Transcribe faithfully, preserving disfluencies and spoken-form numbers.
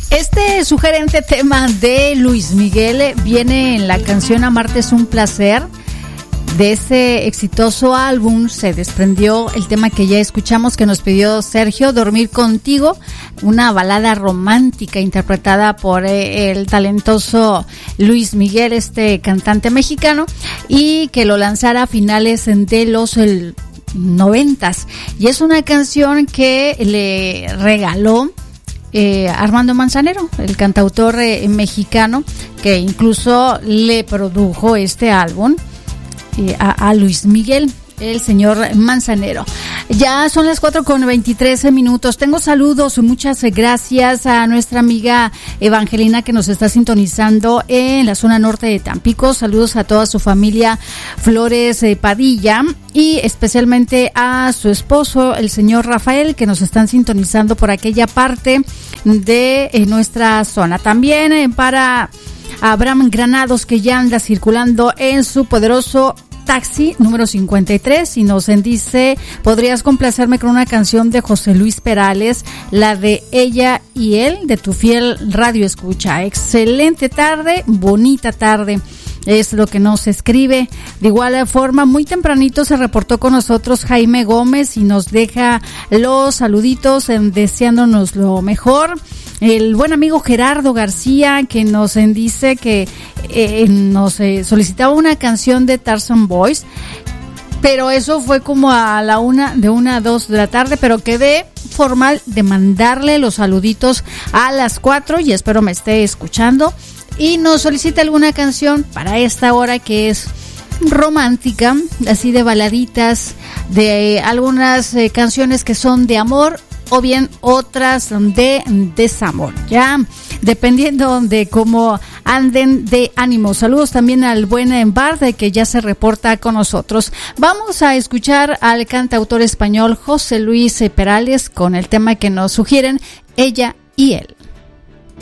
Este sugerente tema de Luis Miguel viene en la canción Amarte es un placer. De ese exitoso álbum se desprendió el tema que ya escuchamos, que nos pidió Sergio, Dormir Contigo, una balada romántica interpretada por eh, el talentoso Luis Miguel, este cantante mexicano, y que lo lanzara a finales de los el, noventas. Y es una canción que le regaló Eh, Armando Manzanero, el cantautor eh, mexicano, que incluso le produjo este álbum eh, a, a Luis Miguel, el señor Manzanero. Ya son las cuatro con veintitrés minutos. Tengo saludos, muchas gracias a nuestra amiga Evangelina que nos está sintonizando en la zona norte de Tampico. Saludos a toda su familia Flores eh, Padilla, y especialmente a su esposo, el señor Rafael, que nos están sintonizando por aquella parte de eh, nuestra zona. También eh, para Abraham Granados, que ya anda circulando en su poderoso taxi número cincuenta y tres, y nos dice: ¿podrías complacerme con una canción de José Luis Perales, la de Ella y Él, de tu fiel radio escucha? Excelente tarde, bonita tarde, es lo que nos escribe. De igual forma, muy tempranito se reportó con nosotros Jaime Gómez y nos deja los saluditos eh, deseándonos lo mejor. El buen amigo Gerardo García, que nos dice que eh, nos eh, solicitaba una canción de Tarzan Boys, pero eso fue como a la una, de una a dos de la tarde, pero quedé formal de mandarle los saluditos a las cuatro, y espero me esté escuchando, y nos solicita alguna canción para esta hora que es romántica, así de baladitas, de eh, algunas eh, canciones que son de amor, o bien otras de desamor, ya dependiendo de cómo anden de ánimo. Saludos también al buen Bard, que ya se reporta con nosotros. Vamos a escuchar al cantautor español José Luis Perales con el tema que nos sugieren, Ella y Él.